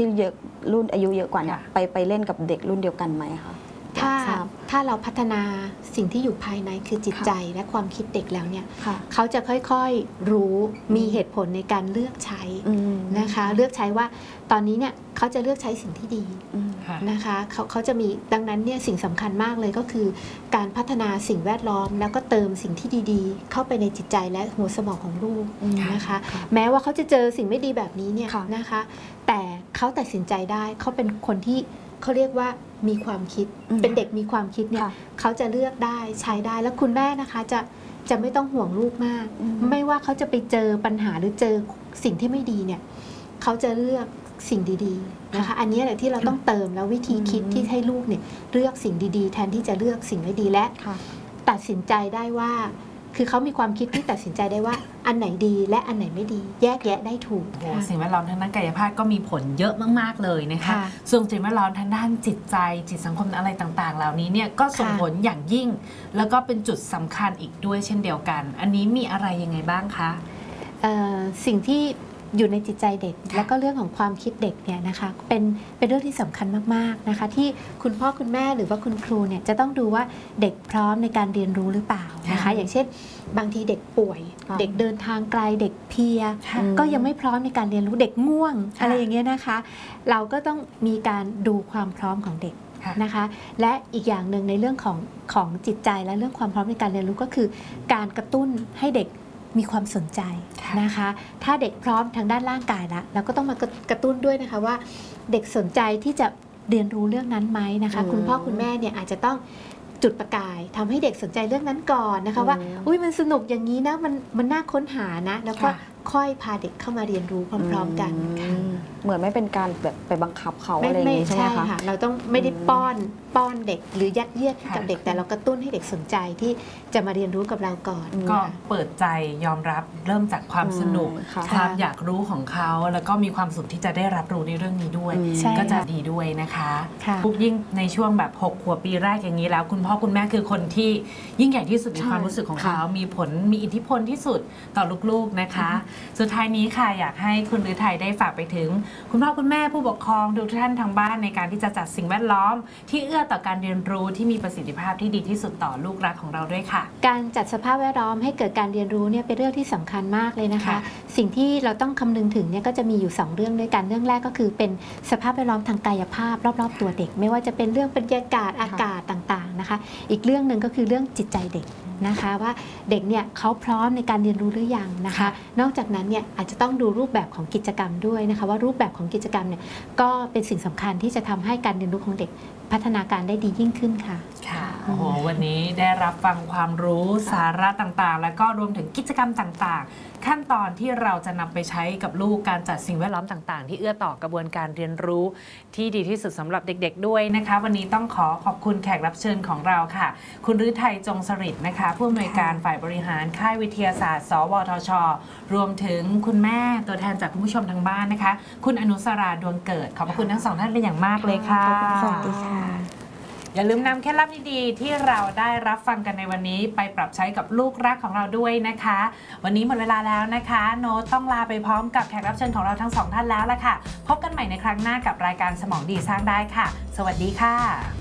ที่เยอะรุ่นอายุเยอะกว่าเนี่ยไปเล่นกับเด็กรุ่นเดียวกันไหมคะถ้าเราพัฒนาสิ่งที่อยู่ภายในคือจิตใจและความคิดเด็กแล้วเนี่ยเขาจะค่อยๆรู้มีเหตุผลในการเลือกใช้นะคะเลือกใช้ว่าตอนนี้เนี่ยเขาจะเลือกใช้สิ่งที่ดีนะคะเขาจะมีดังนั้นเนี่ยสิ่งสำคัญมากเลยก็คือการพัฒนาสิ่งแวดล้อมแล้วก็เติมสิ่งที่ดีๆเข้าไปในจิตใจและหัวสมองของลูกนะคะแม้ว่าเขาจะเจอสิ่งไม่ดีแบบนี้เนี่ยนะคะแต่เขาตัดสินใจได้เขาเป็นคนที่เขาเรียกว่ามีความคิดเป็นเด็กมีความคิดเนี่ยเขาจะเลือกได้ใช้ได้แล้วคุณแม่นะคะจะไม่ต้องห่วงลูกมากไม่ว่าเขาจะไปเจอปัญหาหรือเจอสิ่งที่ไม่ดีเนี่ยเขาจะเลือกสิ่งดีๆนะคะอันนี้แหละที่เราต้องเติมแล้ววิธีคิดที่ให้ลูกเนี่ยเลือกสิ่งดีๆแทนที่จะเลือกสิ่งไม่ดีและตัดสินใจได้ว่าคือเขามีความคิดที่ตัดสินใจได้ว่าอันไหนดีและอันไหนไม่ดีแยกแยะได้ถูกสิ่งแวดล้อมทางด้านกายภาพก็มีผลเยอะมากๆเลยนะคะส่วนสิ่งแวดล้อมทางด้านจิตใจจิตสังคมอะไรต่างๆเหล่านี้เนี่ยก็ส่งผลอย่างยิ่งแล้วก็เป็นจุดสำคัญอีกด้วยเช่นเดียวกันอันนี้มีอะไรยังไงบ้างคะสิ่งที่อยู่ในจิตใจเด็กและก็เรื่องของความคิดเด็กเนี่ยนะคะเป็นเรื่องที่สำคัญมากๆนะคะที่คุณพ่อคุณแม่หรือว่าคุณครูเนี่ยจะต้องดูว่าเด็กพร้อมในการเรียนรู้หรือเปล่านะคะอย่างเช่นบางทีเด็กป่วยเด็กเดินทางไกลเด็กเพลียก็ยังไม่พร้อมในการเรียนรู้เด็กง่วงอะไรอย่างเงี้ยนะคะเราก็ต้องมีการดูความพร้อมของเด็กนะคะและอีกอย่างหนึ่งในเรื่องของจิตใจและเรื่องความพร้อมในการเรียนรู้ก็คือการกระตุ้นให้เด็กมีความสนใจนะคะถ้าเด็กพร้อมทางด้านร่างกายแล้วเราก็ต้องมากระตุ้นด้วยนะคะว่าเด็กสนใจที่จะเรียนรู้เรื่องนั้นไหมนะคะคุณพ่อคุณแม่เนี่ยอาจจะต้องจุดประกายทำให้เด็กสนใจเรื่องนั้นก่อนนะคะว่าอุ้ยมันสนุกอย่างนี้นะมันน่าค้นหานะแล้วก็ค่อยพาเด็กเข้ามาเรียนรู้พร้อมๆกันเหมือนไม่เป็นการแบบไปบังคับเขาอะไรอย่างนี้ใช่ไหมคะเราต้องไม่ได้ป้อนเด็กหรือยัดเยียดกับเด็กแต่เรากระตุ้นให้เด็กสนใจที่จะมาเรียนรู้กับเราก่อนก็เปิดใจยอมรับเริ่มจากความสนุกความอยากรู้ของเขาแล้วก็มีความสุขที่จะได้รับรู้ในเรื่องนี้ด้วยก็จะดีด้วยนะคะปุ๊บยิ่งในช่วงแบบ6 ขวบปีแรกอย่างนี้แล้วคุณพ่อคุณแม่คือคนที่ยิ่งใหญ่ที่สุดในความรู้สึกของเขามีผลมีอิทธิพลที่สุดต่อลูกๆนะคะสุดท้ายนี้ค่ะอยากให้คุณฤทัยได้ฝากไปถึงคุณพ่อคุณแม่ผู้ปกครองทุกท่านทางบ้านในการที่จะจัดสิ่งแวดล้อมที่เอื้อต่อการเรียนรู้ที่มีประสิทธิภาพที่ดีที่สุดต่อลูกรักของเราด้วยค่ะการจัดสภาพแวดล้อมให้เกิดการเรียนรู้เนี่ยเป็นเรื่องที่สำคัญมากเลยนะคะสิ่งที่เราต้องคำนึงถึงเนี่ยก็จะมีอยู่2เรื่องด้วยกันเรื่องแรกก็คือเป็นสภาพแวดล้อมทางกายภาพรอบๆตัวเด็กไม่ว่าจะเป็นเรื่องบรรยากาศอากาศต่างๆนะคะอีกเรื่องหนึ่งก็คือเรื่องจิตใจเด็กนะคะว่าเด็กเนี่ยเขาพร้อมในการเรียนรู้หรือยังนะคะนอกจากนั้นเนี่ยอาจจะต้องดูรูปแบบของกิจกรรมด้วยนะคะว่ารูปแบบของกิจกรรมเนี่ยก็เป็นสิ่งสำคัญที่จะทำให้การเรียนรู้ของเด็กพัฒนาการได้ดียิ่งขึ้นค่ะค่ะโอ้โหวันนี้ได้รับฟังความรู้สาระต่างๆแล้วก็รวมถึงกิจกรรมต่างๆขั้นตอนที่เราจะนำไปใช้กับลูกการจัดสิ่งแวดล้อมต่างๆที่เอื้อต่อกระบวนการเรียนรู้ที่ดีที่สุดสำหรับเด็กๆด้วยนะคะวันนี้ต้องขอบคุณแขกรับเชิญของเราค่ะคุณฤทัยจงสฤษดิ์นะคะผู้อำนวยการฝ่ายบริหารค่ายวิทยาศาสตร์สวทช.รวมถึงคุณแม่ตัวแทนจากคุณผู้ชมทางบ้านนะคะคุณอนุสราดวงเกิดขอบคุณทั้ง2ท่านเป็นอย่างมากเลยค่ะสวัสดีค่ะอย่าลืมนำเคล็ดลับดีๆที่เราได้รับฟังกันในวันนี้ไปปรับใช้กับลูกรักของเราด้วยนะคะวันนี้หมดเวลาแล้วนะคะโน้ตต้องลาไปพร้อมกับแขกรับเชิญของเราทั้ง2ท่านแล้วล่ะค่ะพบกันใหม่ในครั้งหน้ากับรายการสมองดีสร้างได้ค่ะสวัสดีค่ะ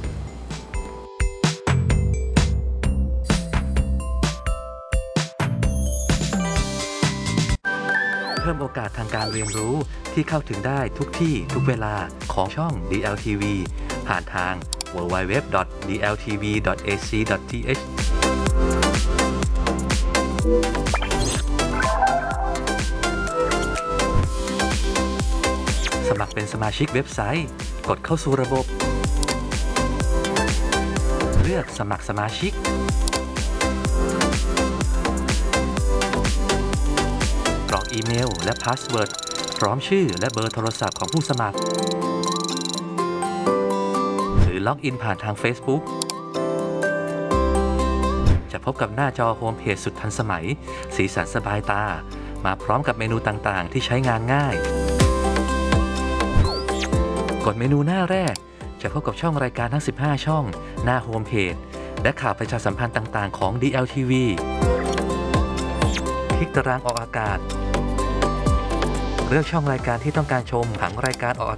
เพิ่มโอกาสทางการเรียนรู้ที่เข้าถึงได้ทุกที่ทุกเวลาของช่อง DLTV ผ่านทาง www.dltv.ac.th สมัครเป็นสมาชิกเว็บไซต์กดเข้าสู่ระบบเลือกสมัครสมาชิกกรอกอีเมลและพาสเวิร์ดพร้อมชื่อและเบอร์โทรศัพท์ของผู้สมัครหรือล็อกอินผ่านทาง Facebook จะพบกับหน้าจอโฮมเพจสุดทันสมัยสีสันสบายตามาพร้อมกับเมนูต่างๆที่ใช้งานง่ายกดเมนูหน้าแรกจะพบกับช่องรายการทั้ง15ช่องหน้าโฮมเพจและข่าวประชาสัมพันธ์ต่างๆของ DLTV คลิกตารางออกอากาศเลือกช่องรายการที่ต้องการชมผังรายการออกอากาศ